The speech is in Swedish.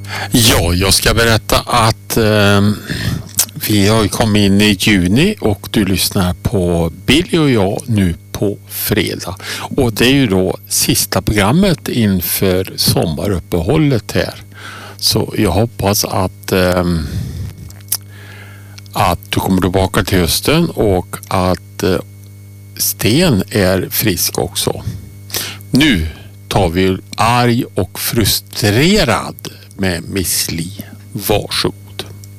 Ja, jag ska berätta att vi har kommit in i juni och du lyssnar på Billy och jag nu på fredag. Och det är ju då sista programmet inför sommaruppehållet här. Så jag hoppas att du kommer tillbaka till hösten och att Sten är frisk också. Nu tar vi arg och frustrerad med Miss Li. Varsågod.